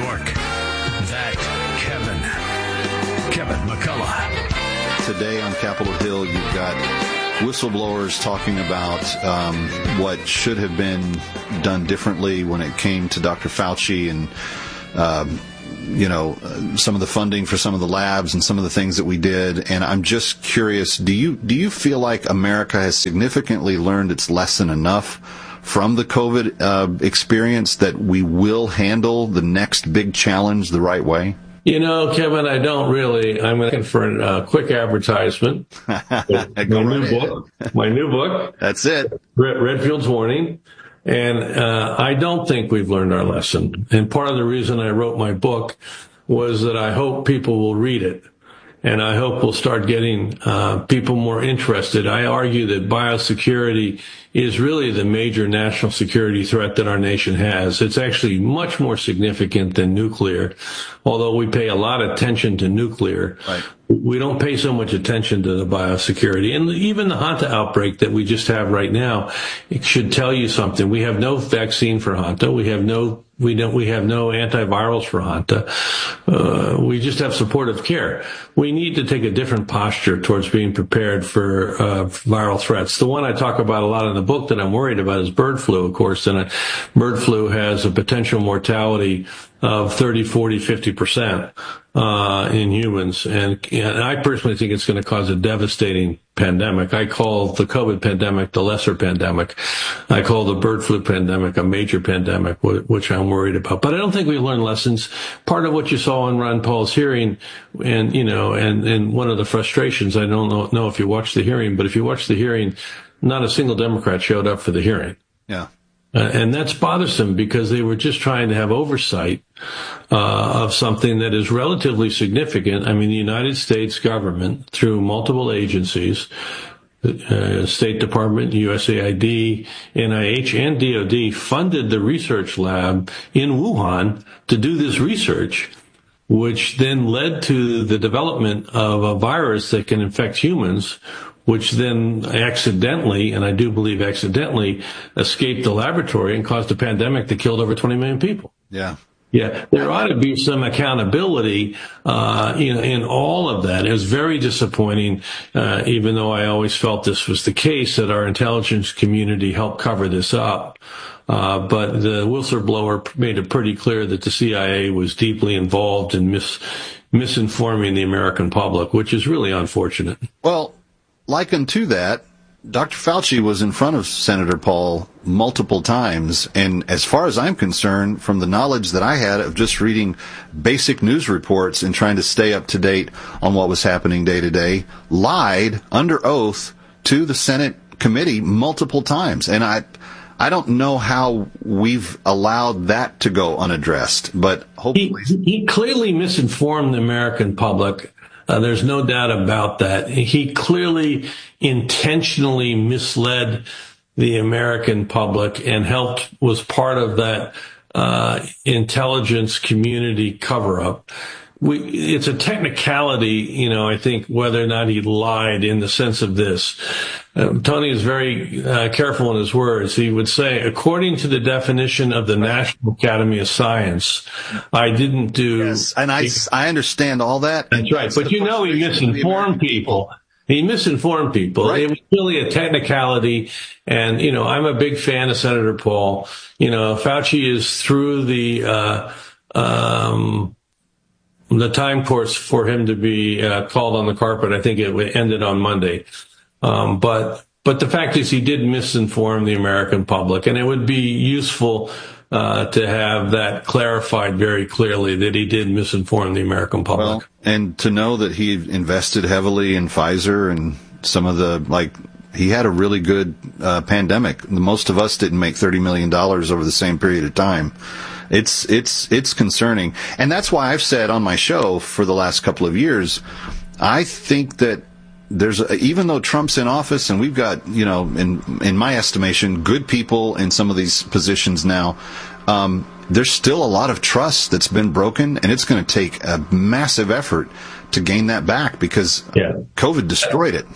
York, that Kevin McCullough. Today on Capitol Hill, you've got whistleblowers talking about what should have been done differently when it came to Dr. Fauci and, some of the funding for some of the labs and some of the things that we did. And I'm just curious, do you feel like America has significantly learned its lesson enough from the COVID experience that we will handle the next big challenge the right way? Kevin, I don't really. I'm looking for a quick advertisement. My new book. That's it. Redfield's Warning. And I don't think we've learned our lesson. And part of the reason I wrote my book was that I hope people will read it. And I hope we'll start getting people more interested. I argue that biosecurity is really the major national security threat that our nation has. It's actually much more significant than nuclear, although we pay a lot of attention to nuclear. Right. We don't pay so much attention to the biosecurity. And even the Hanta outbreak that we just have right now, it should tell you something. We have no vaccine for Hanta. We have no antivirals for Hanta. We just have supportive care. We need to take a different posture towards being prepared for viral threats. The one I talk about a lot in the book that I'm worried about is bird flu, of course. And bird flu has a potential mortality of 30, 40, 50% in humans. And I personally think it's going to cause a devastating pandemic. I call the COVID pandemic the lesser pandemic. I call the bird flu pandemic a major pandemic, which I'm worried about. But I don't think we've learned lessons. Part of what you saw in Ron Paul's hearing, and one of the frustrations, I don't know if you watched the hearing, but if you watched the hearing, not a single Democrat showed up for the hearing. Yeah. And that's bothersome because they were just trying to have oversight of something that is relatively significant. I mean, the United States government, through multiple agencies, State Department, USAID, NIH, and DOD, funded the research lab in Wuhan to do this research, which then led to the development of a virus that can infect humans, which then accidentally, and I do believe accidentally, escaped the laboratory and caused a pandemic that killed over 20 million people. Yeah. Yeah, there ought to be some accountability in all of that. It was very disappointing, even though I always felt this was the case, that our intelligence community helped cover this up. But the whistleblower made it pretty clear that the CIA was deeply involved in misinforming the American public, which is really unfortunate. Well, likened to that, Dr. Fauci was in front of Senator Paul multiple times, and as far as I'm concerned, from the knowledge that I had of just reading basic news reports and trying to stay up to date on what was happening day to day, lied under oath to the Senate committee multiple times. And I don't know how we've allowed that to go unaddressed, but hopefully... He clearly misinformed the American public. There's no doubt about that. He clearly intentionally misled the American public and was part of that intelligence community cover-up. It's a technicality, I think, whether or not he lied in the sense of this. Tony is very careful in his words. He would say, according to the definition of the National Academy of Science, I didn't do... Yes, and I understand all that. That's right. But he misinformed people. He misinformed people. Right. It was really a technicality. And, I'm a big fan of Senator Paul. Fauci is through the time course for him to be called on the carpet. I think it ended on Monday. But the fact is he did misinform the American public, and it would be useful to have that clarified very clearly that he did misinform the American public. Well, and to know that he invested heavily in Pfizer and some of he had a really good pandemic. Most of us didn't make $30 million over the same period of time. It's concerning. And that's why I've said on my show for the last couple of years, I think that even though Trump's in office and we've got, in my estimation, good people in some of these positions now, there's still a lot of trust that's been broken, and it's going to take a massive effort to gain that back because COVID destroyed it.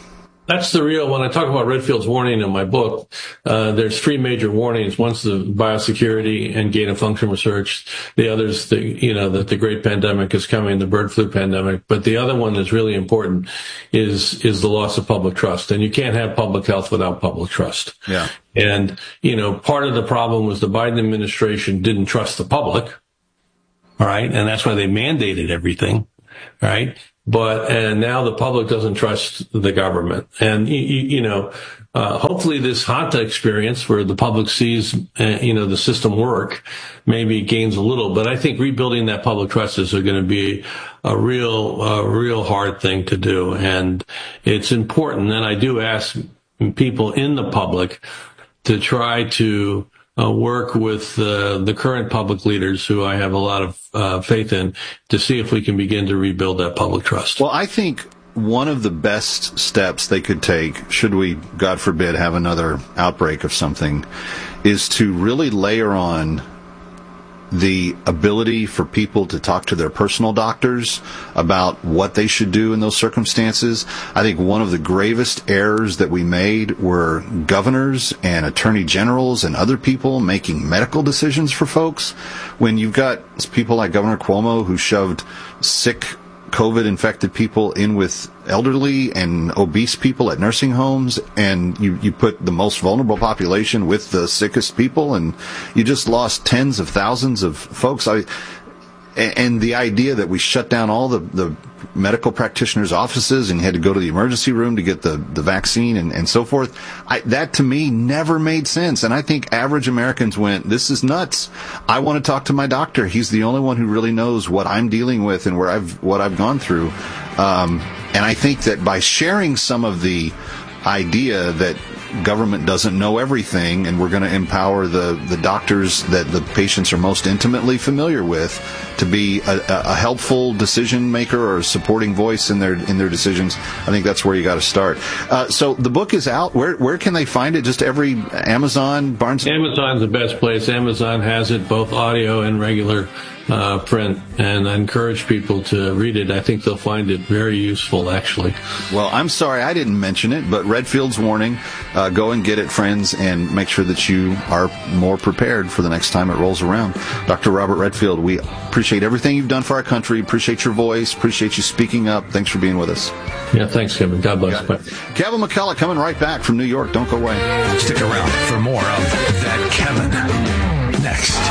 That's the real, when I talk about Redfield's warning in my book, there's three major warnings. One's the biosecurity and gain of function research. The other's that the great pandemic is coming, the bird flu pandemic. But the other one that's really important is the loss of public trust. And you can't have public health without public trust. Yeah. And, part of the problem was the Biden administration didn't trust the public. All right. And that's why they mandated everything. Right. And now the public doesn't trust the government. And, hopefully this Hanta experience where the public sees, the system work, maybe gains a little. But I think rebuilding that public trust is going to be a real hard thing to do. And it's important. And I do ask people in the public to try to work with the current public leaders who I have a lot of faith in to see if we can begin to rebuild that public trust. Well, I think one of the best steps they could take, should we, God forbid, have another outbreak of something, is to really layer on the ability for people to talk to their personal doctors about what they should do in those circumstances. I think one of the gravest errors that we made were governors and attorney generals and other people making medical decisions for folks. When you've got people like Governor Cuomo who shoved sick COVID-infected people in with elderly and obese people at nursing homes, and you put the most vulnerable population with the sickest people, and you just lost tens of thousands of folks. And the idea that we shut down all the medical practitioners' offices and you had to go to the emergency room to get the vaccine and so forth, that to me never made sense. And I think average Americans went, this is nuts. I want to talk to my doctor. He's the only one who really knows what I'm dealing with and what I've gone through. And I think that by sharing some of the idea that government doesn't know everything, and we're going to empower the doctors that the patients are most intimately familiar with to be a helpful decision maker or a supporting voice in their decisions. I think that's where you got to start. So the book is out. Where can they find it? Just every Amazon, Barnes? Amazon's the best place. Amazon has it, both audio and regular print, and I encourage people to read it. I think they'll find it very useful, actually. Well, I'm sorry I didn't mention it, but Redfield's warning, go and get it, friends, and make sure that you are more prepared for the next time it rolls around. Dr. Robert Redfield, we appreciate everything you've done for our country, appreciate your voice, appreciate you speaking up. Thanks for being with us. Yeah, thanks, Kevin. God bless. Kevin McCullough coming right back from New York. Don't go away. Stick around for more of That Kevin next.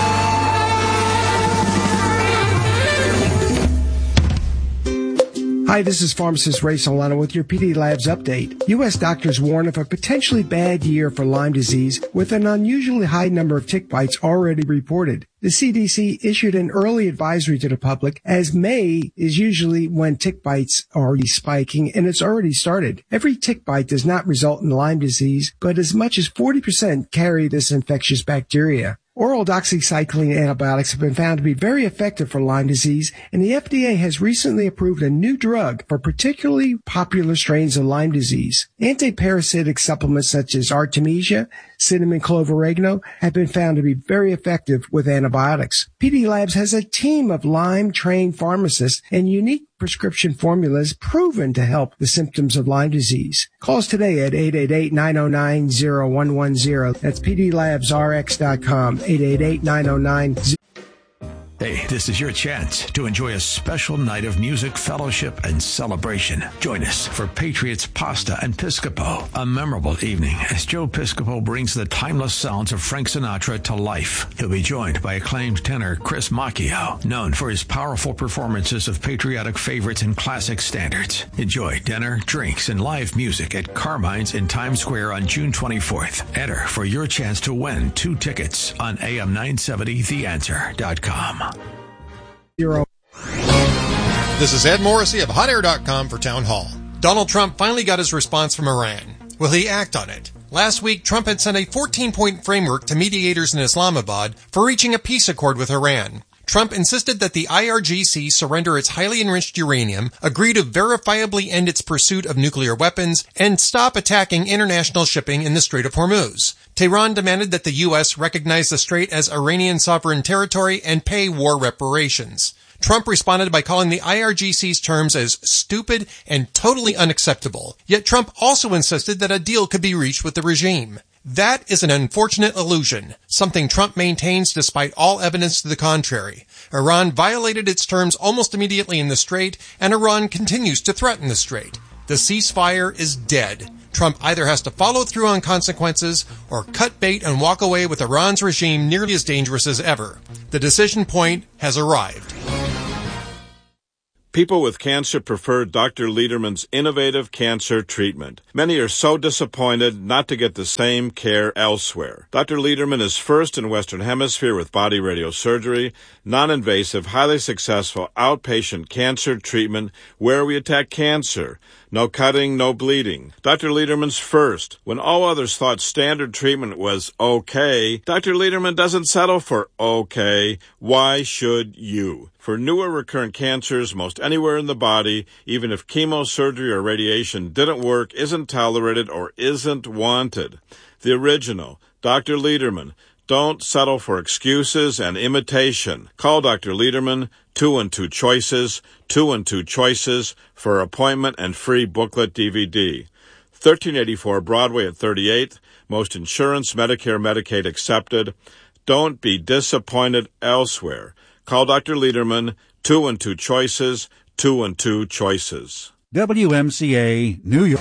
Hi, this is pharmacist Ray Solano with your PD Labs update. U.S. doctors warn of a potentially bad year for Lyme disease with an unusually high number of tick bites already reported. The CDC issued an early advisory to the public, as May is usually when tick bites are spiking, and it's already started. Every tick bite does not result in Lyme disease, but as much as 40% carry this infectious bacteria. Oral doxycycline antibiotics have been found to be very effective for Lyme disease, and the FDA has recently approved a new drug for particularly popular strains of Lyme disease. Antiparasitic supplements such as Artemisia, cinnamon clove oregano have been found to be very effective with antibiotics. PD Labs has a team of Lyme-trained pharmacists and unique prescription formulas proven to help the symptoms of Lyme disease. Call us today at 888-909-0110. That's pdlabsrx.com, 888-909-0110. Hey, this is your chance to enjoy a special night of music, fellowship, and celebration. Join us for Patriots Pasta and Piscopo, a memorable evening as Joe Piscopo brings the timeless sounds of Frank Sinatra to life. He'll be joined by acclaimed tenor Chris Macchio, known for his powerful performances of patriotic favorites and classic standards. Enjoy dinner, drinks, and live music at Carmine's in Times Square on June 24th. Enter for your chance to win 2 tickets on am970theanswer.com. This is Ed Morrissey of HotAir.com for Town Hall. Donald Trump finally got his response from Iran. Will he act on it? Last week, Trump had sent a 14-point framework to mediators in Islamabad for reaching a peace accord with Iran. Trump insisted that the IRGC surrender its highly enriched uranium, agree to verifiably end its pursuit of nuclear weapons, and stop attacking international shipping in the Strait of Hormuz. Tehran demanded that the U.S. recognize the strait as Iranian sovereign territory and pay war reparations. Trump responded by calling the IRGC's terms as stupid and totally unacceptable. Yet Trump also insisted that a deal could be reached with the regime. That is an unfortunate illusion, something Trump maintains despite all evidence to the contrary. Iran violated its terms almost immediately in the Strait, and Iran continues to threaten the Strait. The ceasefire is dead. Trump either has to follow through on consequences or cut bait and walk away with Iran's regime nearly as dangerous as ever. The decision point has arrived. People with cancer prefer Dr. Lederman's innovative cancer treatment. Many are so disappointed not to get the same care elsewhere. Dr. Lederman is first in Western Hemisphere with body radiosurgery, non-invasive, highly successful outpatient cancer treatment where we attack cancer. No cutting, no bleeding. Dr. Lederman's first. When all others thought standard treatment was okay, Dr. Lederman doesn't settle for okay. Why should you? For newer recurrent cancers, most anywhere in the body, even if chemosurgery or radiation didn't work, isn't tolerated, or isn't wanted. The original, Dr. Lederman. Don't settle for excuses and imitation. Call Dr. Lederman, 212-CHOICES, 212-CHOICES, for appointment and free booklet DVD. 1384 Broadway at 38th. Most insurance, Medicare, Medicaid accepted. Don't be disappointed elsewhere. Call Dr. Lederman, 212-CHOICES, 212-CHOICES. WMCA, New York.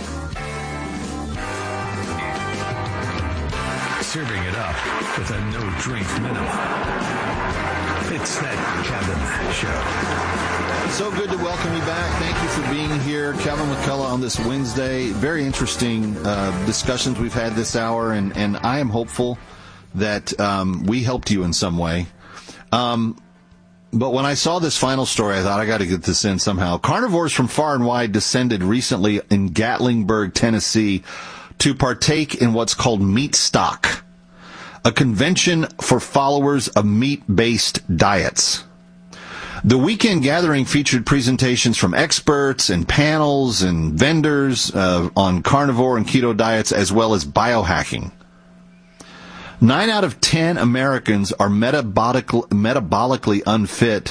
Serving it up with a no-drink minimum. It's that Kevin Show. So good to welcome you back. Thank you for being here. Kevin McCullough on this Wednesday. Very interesting discussions we've had this hour, and I am hopeful that we helped you in some way. But when I saw this final story, I thought I got to get this in somehow. Carnivores from far and wide descended recently in Gatlinburg, Tennessee, to partake in what's called Meat Stock, a convention for followers of meat-based diets. The weekend gathering featured presentations from experts and panels and vendors on carnivore and keto diets, as well as biohacking. 9 out of 10 Americans are metabolically unfit,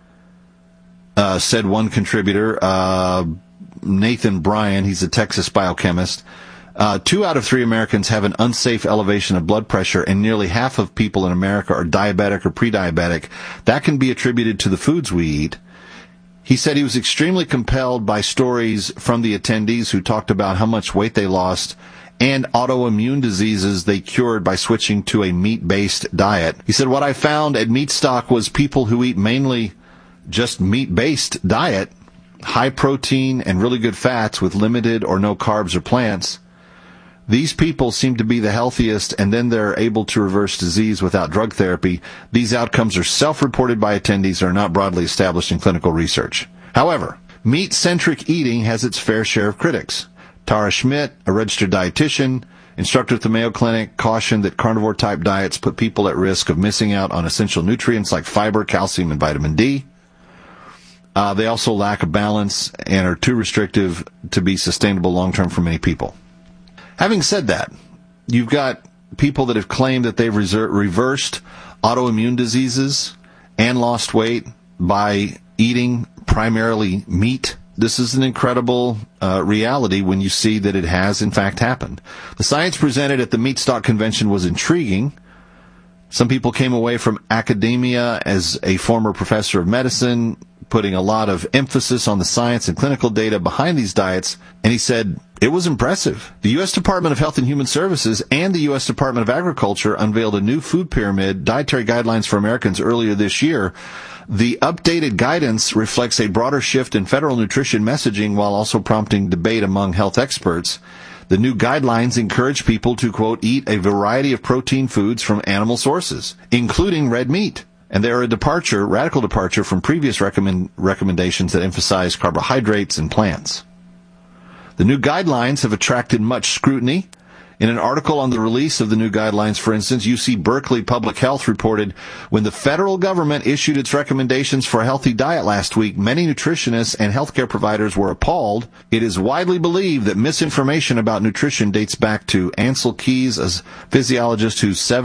said one contributor, Nathan Bryan. He's a Texas biochemist. 2 out of 3 Americans have an unsafe elevation of blood pressure, and nearly half of people in America are diabetic or pre-diabetic. That can be attributed to the foods we eat. He said he was extremely compelled by stories from the attendees who talked about how much weight they lost and autoimmune diseases they cured by switching to a meat-based diet. He said, what I found at Meat Stock was people who eat mainly just meat-based diet, high protein and really good fats with limited or no carbs or plants. These people seem to be the healthiest, and then they're able to reverse disease without drug therapy. These outcomes are self-reported by attendees and are not broadly established in clinical research. However, meat-centric eating has its fair share of critics. Tara Schmidt, a registered dietitian, instructor at the Mayo Clinic, cautioned that carnivore-type diets put people at risk of missing out on essential nutrients like fiber, calcium, and vitamin D. They also lack a balance and are too restrictive to be sustainable long-term for many people. Having said that, you've got people that have claimed that they've reversed autoimmune diseases and lost weight by eating primarily meat. This is an incredible reality when you see that it has, in fact, happened. The science presented at the Meat Stock Convention was intriguing. Some people came away from academia as a former professor of medicine, putting a lot of emphasis on the science and clinical data behind these diets, and he said it was impressive. The U.S. Department of Health and Human Services and the U.S. Department of Agriculture unveiled a new food pyramid, dietary guidelines for Americans, earlier this year. The updated guidance reflects a broader shift in federal nutrition messaging while also prompting debate among health experts. The new guidelines encourage people to, quote, eat a variety of protein foods from animal sources, including red meat. And they're a radical departure from previous recommendations that emphasize carbohydrates and plants. The new guidelines have attracted much scrutiny. In an article on the release of the new guidelines, for instance, UC Berkeley Public Health reported when the federal government issued its recommendations for a healthy diet last week, many nutritionists and healthcare providers were appalled. It is widely believed that misinformation about nutrition dates back to Ansel Keys, a physiologist whose 7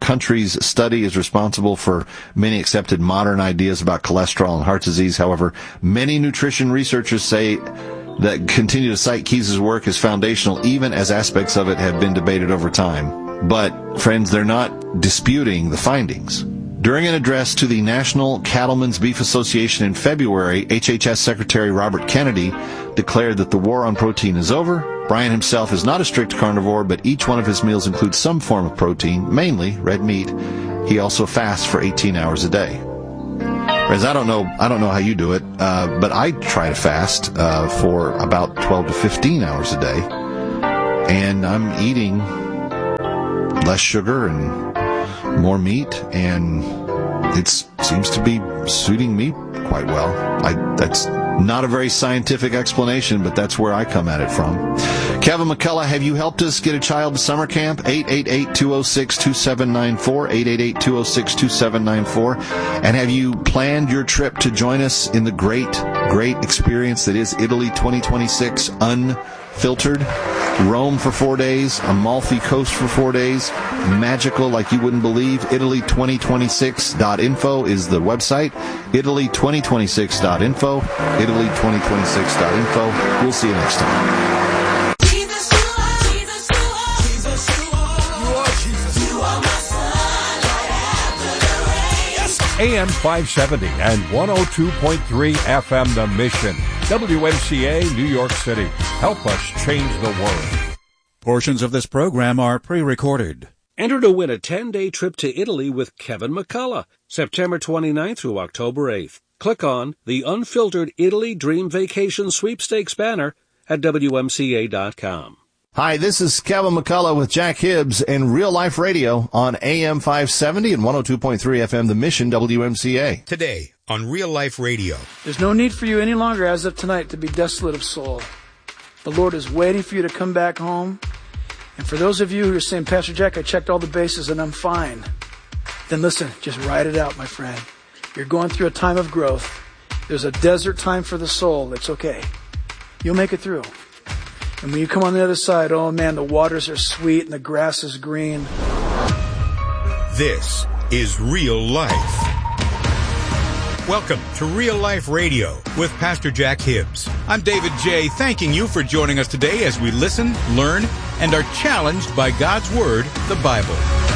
country's study is responsible for many accepted modern ideas about cholesterol and heart disease. However, many nutrition researchers say that continue to cite Keyes' work as foundational, even as aspects of it have been debated over time. But, friends, they're not disputing the findings. During an address to the National Cattlemen's Beef Association in February, HHS Secretary Robert Kennedy declared that the war on protein is over. Brian himself is not a strict carnivore, but each one of his meals includes some form of protein, mainly red meat. He also fasts for 18 hours a day. Whereas I don't know how you do it, but I try to fast for about 12 to 15 hours a day, and I'm eating less sugar and more meat, and it seems to be suiting me quite well. That's not a very scientific explanation, but that's where I come at it from. Kevin McCullough, have you helped us get a child to summer camp? 888-206-2794, 888-206-2794. And have you planned your trip to join us in the great experience that is Italy 2026 unfiltered? Rome for 4 days, Amalfi Coast for 4 days, magical like you wouldn't believe. Italy2026.info is the website. Italy2026.info, Italy2026.info. We'll see you next time. AM 570 and 102.3 FM The Mission. WMCA, New York City. Help us change the world. Portions of this program are pre-recorded. Enter to win a 10-day trip to Italy with Kevin McCullough, September 29th through October 8th. Click on the Unfiltered Italy Dream Vacation Sweepstakes banner at WMCA.com. Hi, this is Kevin McCullough with Jack Hibbs and Real Life Radio on AM 570 and 102.3 FM, The Mission, WMCA. Today on Real Life Radio. There's no need for you any longer as of tonight to be desolate of soul. The Lord is waiting for you to come back home. And for those of you who are saying, Pastor Jack, I checked all the bases and I'm fine. Then listen, just ride it out, my friend. You're going through a time of growth. There's a desert time for the soul. It's okay. You'll make it through. And when you come on the other side, oh man, the waters are sweet and the grass is green. This is Real Life. Welcome to Real Life Radio with Pastor Jack Hibbs. I'm David J., thanking you for joining us today as we listen, learn, and are challenged by God's Word, the Bible.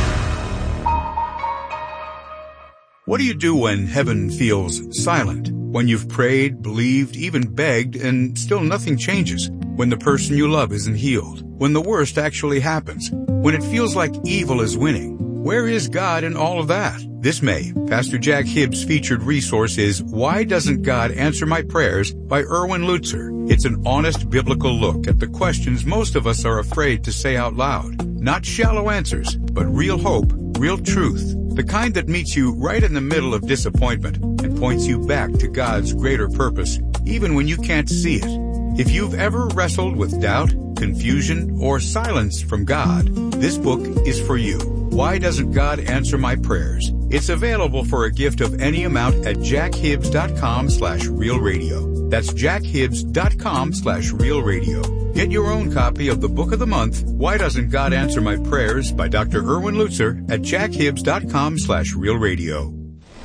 What do you do when heaven feels silent? When you've prayed, believed, even begged, and still nothing changes? When the person you love isn't healed? When the worst actually happens? When it feels like evil is winning? Where is God in all of that? This May, Pastor Jack Hibbs' featured resource is Why Doesn't God Answer My Prayers by Erwin Lutzer. It's an honest biblical look at the questions most of us are afraid to say out loud. Not shallow answers, but real hope, real truth. The kind that meets you right in the middle of disappointment and points you back to God's greater purpose, even when you can't see it. If you've ever wrestled with doubt, confusion, or silence from God, this book is for you. Why Doesn't God Answer My Prayers? It's available for a gift of any amount at jackhibbs.com/realradio. That's jackhibbs.com/realradio. Get your own copy of the Book of the Month, Why Doesn't God Answer My Prayers by Dr. Erwin Lutzer at jackhibbs.com/realradio.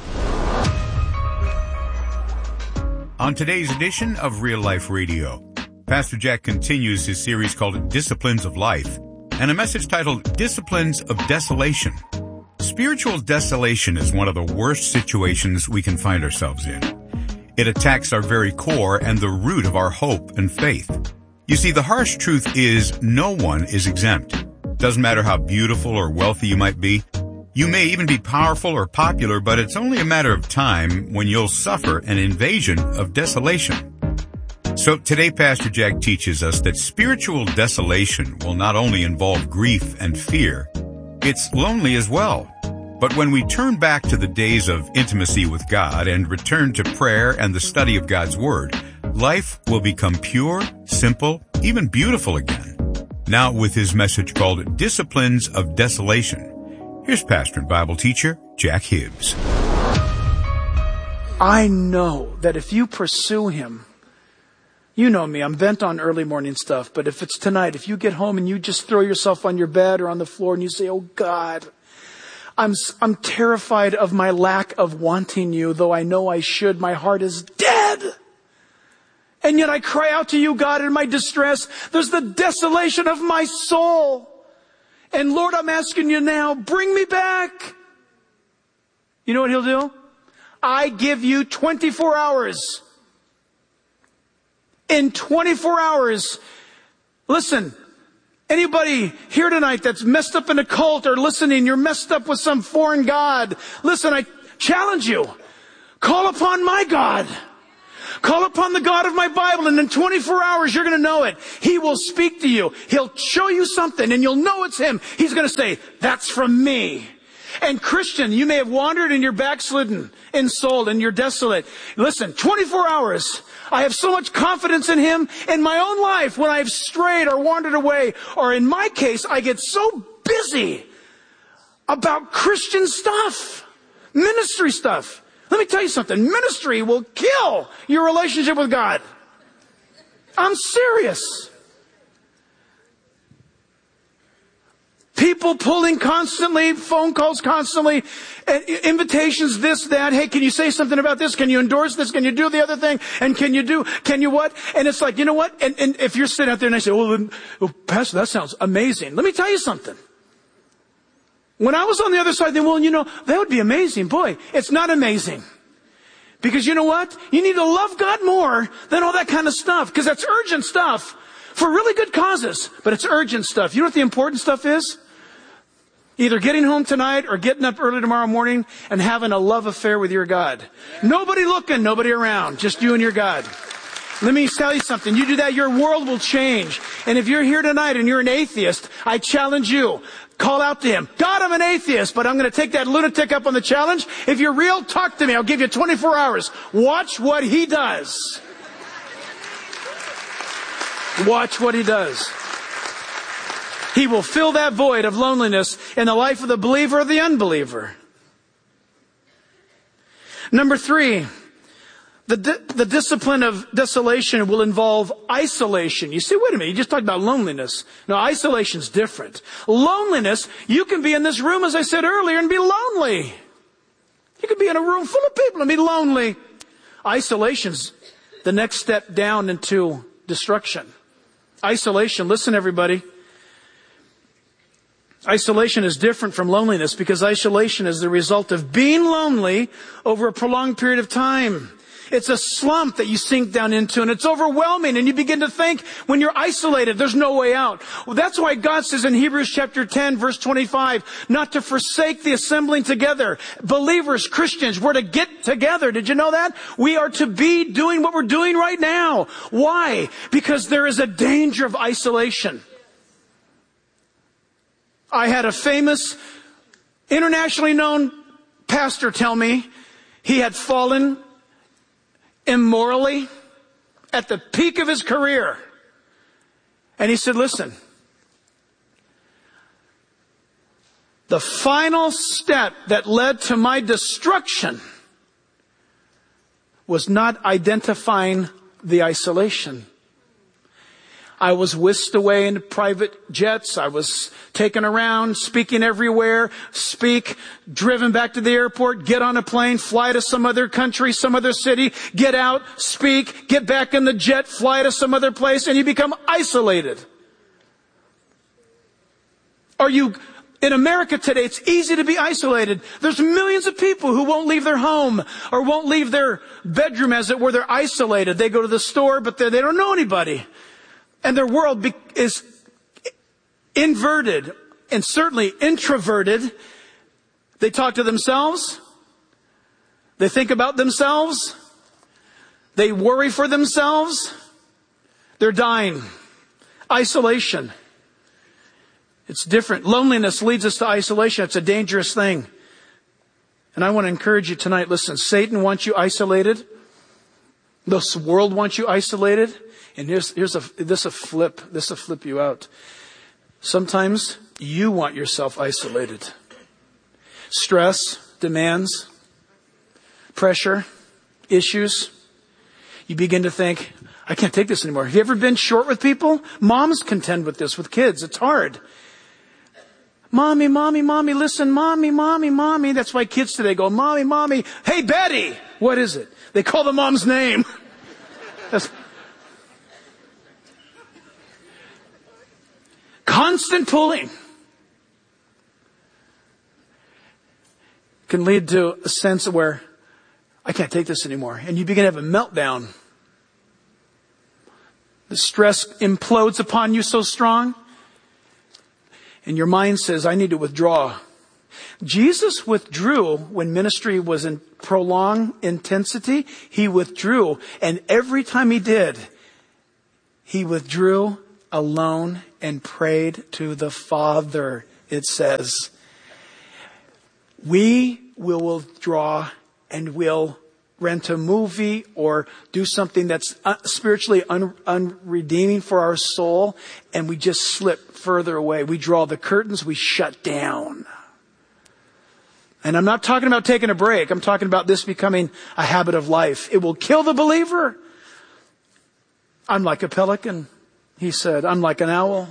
On today's edition of Real Life Radio, Pastor Jack continues his series called Disciplines of Life, and a message titled Disciplines of Desolation. Spiritual desolation is one of the worst situations we can find ourselves in. It attacks our very core and the root of our hope and faith. You see, the harsh truth is no one is exempt. Doesn't matter how beautiful or wealthy you might be. You may even be powerful or popular, but it's only a matter of time when you'll suffer an invasion of desolation. So today, Pastor Jack teaches us that spiritual desolation will not only involve grief and fear, it's lonely as well. But when we turn back to the days of intimacy with God and return to prayer and the study of God's Word, life will become pure, simple, even beautiful again. Now with his message called Disciplines of Desolation, here's pastor and Bible teacher Jack Hibbs. I know that if you pursue Him, you know me, I'm bent on early morning stuff, but if it's tonight, if you get home and you just throw yourself on your bed or on the floor and you say, oh God, I'm terrified of my lack of wanting you, though I know I should. My heart is dead. And yet I cry out to you, God, in my distress. There's the desolation of my soul. And Lord, I'm asking you now, bring me back. You know what he'll do? I give you 24 hours. In 24 hours, listen, anybody here tonight that's messed up in a cult or listening, you're messed up with some foreign god. Listen, I challenge you. Call upon my God. Call upon the God of my Bible, and in 24 hours you're going to know it. He will speak to you. He'll show you something and you'll know it's him. He's going to say, that's from me. And Christian, you may have wandered and you're backslidden in soul and you're desolate. Listen, 24 hours. I have so much confidence in him in my own life when I've strayed or wandered away. Or in my case, I get so busy about Christian stuff, ministry stuff. Let me tell you something. Ministry will kill your relationship with God. I'm serious. People pulling constantly, phone calls constantly, invitations, this, that. Hey, can you say something about this? Can you endorse this? Can you do the other thing? And can you what? And it's like, you know what? And if you're sitting out there and I say, well, Pastor, that sounds amazing. Let me tell you something. When I was on the other side, then, well, you know, that would be amazing. Boy, it's not amazing. Because you know what? You need to love God more than all that kind of stuff. Because that's urgent stuff for really good causes. But it's urgent stuff. You know what the important stuff is? Either getting home tonight or getting up early tomorrow morning and having a love affair with your God. Nobody looking, nobody around. Just you and your God. Let me tell you something. You do that, your world will change. And if you're here tonight and you're an atheist, I challenge you. Call out to him. God, I'm an atheist, but I'm going to take that lunatic up on the challenge. If you're real, talk to me. I'll give you 24 hours. Watch what he does. Watch what he does. He will fill that void of loneliness in the life of the believer or the unbeliever. Number 3. The discipline of desolation will involve isolation. You say, wait a minute, you just talked about loneliness. No, isolation's different. Loneliness, you can be in this room, as I said earlier, and be lonely. You can be in a room full of people and be lonely. Isolation's the next step down into destruction. Isolation, listen everybody. Isolation is different from loneliness because isolation is the result of being lonely over a prolonged period of time. It's a slump that you sink down into, and it's overwhelming, and you begin to think when you're isolated, there's no way out. Well, that's why God says in Hebrews chapter 10, verse 25, not to forsake the assembling together. Believers, Christians, we're to get together. Did you know that? We are to be doing what we're doing right now. Why? Because there is a danger of isolation. I had a famous, internationally known pastor tell me he had fallen immorally at the peak of his career. And he said, listen, the final step that led to my destruction was not identifying the isolation. I was whisked away in private jets. I was taken around, speaking everywhere, driven back to the airport, get on a plane, fly to some other country, some other city, get out, speak, get back in the jet, fly to some other place, and you become isolated. In America today, it's easy to be isolated. There's millions of people who won't leave their home or won't leave their bedroom, as it were. They're isolated. They go to the store, but they don't know anybody. And their world is inverted and certainly introverted. They talk to themselves. They think about themselves. They worry for themselves. They're dying. Isolation. It's different. Loneliness leads us to isolation. It's a dangerous thing. And I want to encourage you tonight. Listen, Satan wants you isolated. This world wants you isolated. And this will flip you out. Sometimes you want yourself isolated. Stress, demands, pressure, issues. You begin to think, I can't take this anymore. Have you ever been short with people? Moms contend with this with kids. It's hard. Mommy, mommy, mommy, listen, mommy, mommy, mommy. That's why kids today go, mommy, mommy. Hey, Betty. What is it? They call the mom's name. Constant pulling can lead to a sense where I can't take this anymore. And you begin to have a meltdown. The stress implodes upon you so strong. And your mind says, I need to withdraw. Jesus withdrew when ministry was in prolonged intensity. He withdrew. And every time he did, he withdrew alone and prayed to the Father, it says. We will withdraw and we'll rent a movie or do something that's spiritually unredeeming for our soul, and we just slip further away. We draw the curtains, we shut down. And I'm not talking about taking a break. I'm talking about this becoming a habit of life. It will kill the believer. I'm like a pelican, he said. I'm like an owl.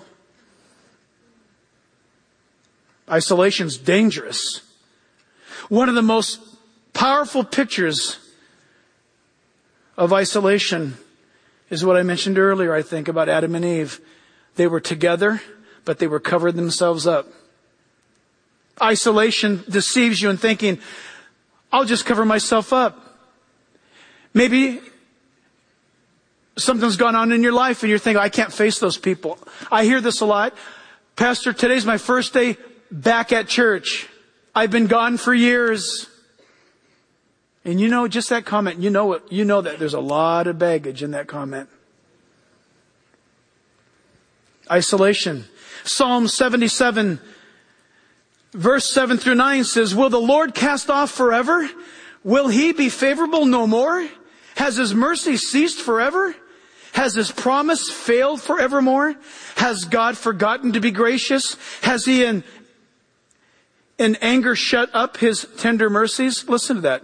Isolation's dangerous. One of the most powerful pictures of isolation is what I mentioned earlier, I think, about Adam and Eve. They were together, but they were covering themselves up. Isolation deceives you in thinking, I'll just cover myself up. Maybe something's gone on in your life and you're thinking, I can't face those people. I hear this a lot. Pastor, today's my first day back at church. I've been gone for years. And you know, just that comment, you know that there's a lot of baggage in that comment. Isolation. Psalm 77, verse 7 through 9 says, will the Lord cast off forever? Will he be favorable no more? Has his mercy ceased forever? Has his promise failed forevermore? Has God forgotten to be gracious? Has he in anger shut up his tender mercies? Listen to that.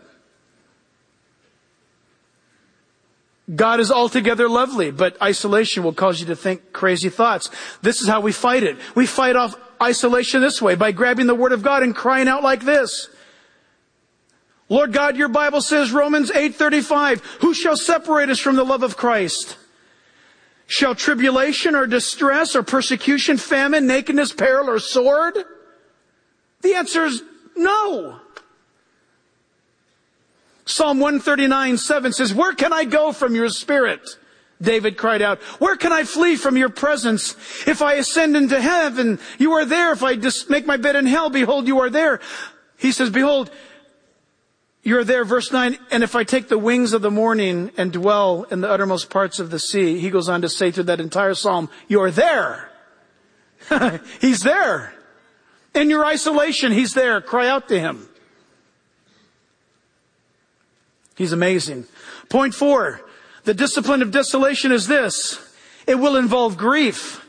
God is altogether lovely, but isolation will cause you to think crazy thoughts. This is how we fight it. We fight off isolation this way, by grabbing the Word of God and crying out like this. Lord God, your Bible says, Romans 8:35, who shall separate us from the love of Christ? Shall tribulation or distress or persecution, famine, nakedness, peril, or sword? The answer is no. Psalm 139:7 says, where can I go from your spirit? David cried out, where can I flee from your presence? If I ascend into heaven, you are there. If I just make my bed in hell, behold, you are there. He says, behold, you are there. Verse 9, and if I take the wings of the morning and dwell in the uttermost parts of the sea, he goes on to say through that entire psalm, you are there. He's there. In your isolation, he's there. Cry out to him. He's amazing. Point 4, the discipline of desolation is this. It will involve grief.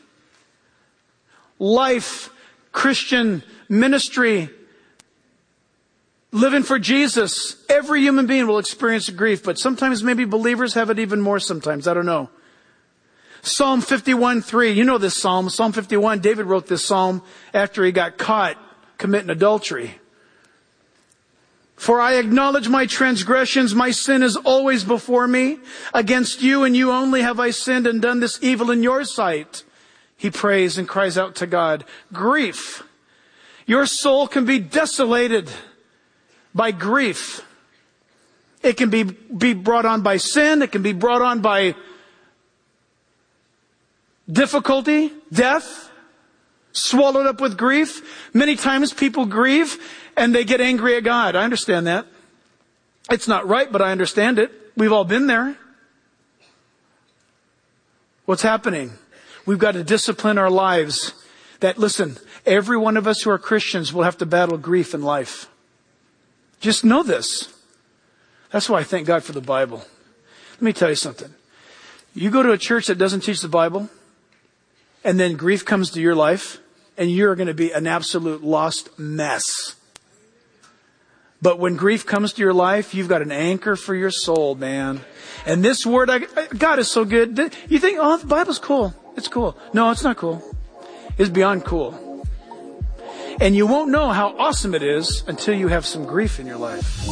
Life, Christian ministry, living for Jesus. Every human being will experience grief, but sometimes maybe believers have it even more sometimes. I don't know. Psalm 51:3. You know this psalm. Psalm 51, David wrote this psalm after he got caught committing adultery. For I acknowledge my transgressions, my sin is always before me. Against you and you only have I sinned and done this evil in your sight. He prays and cries out to God. Grief. Your soul can be desolated by grief. It can be brought on by sin. It can be brought on by difficulty, death, swallowed up with grief. Many times people grieve and they get angry at God. I understand that. It's not right, but I understand it. We've all been there. What's happening? We've got to discipline our lives. That, listen, every one of us who are Christians will have to battle grief in life. Just know this. That's why I thank God for the Bible. Let me tell you something. You go to a church that doesn't teach the Bible, and then grief comes to your life, and you're going to be an absolute lost mess. But when grief comes to your life, you've got an anchor for your soul, man. And this word, God is so good. You think, oh, the Bible's cool. It's cool. No, it's not cool. It's beyond cool. And you won't know how awesome it is until you have some grief in your life.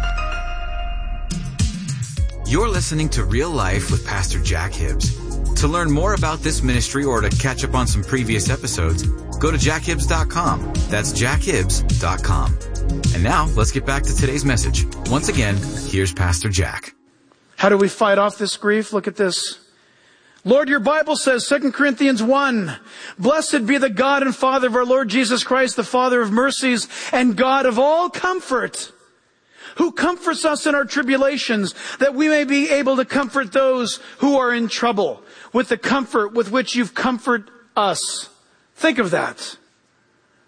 You're listening to Real Life with Pastor Jack Hibbs. To learn more about this ministry or to catch up on some previous episodes, go to jackhibbs.com. That's jackhibbs.com. And now, let's get back to today's message. Once again, here's Pastor Jack. How do we fight off this grief? Look at this. Lord, your Bible says, 2 Corinthians 1, blessed be the God and Father of our Lord Jesus Christ, the Father of mercies and God of all comfort, who comforts us in our tribulations, that we may be able to comfort those who are in trouble with the comfort with which you've comforted us. Think of that.